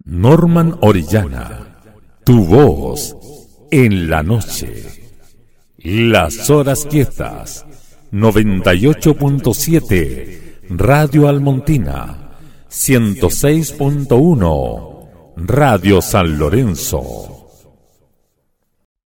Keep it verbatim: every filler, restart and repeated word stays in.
Norman Orellana, tu voz en la noche. Las horas quietas, noventa y ocho punto siete, Radio Almontina, ciento seis punto uno, Radio San Lorenzo.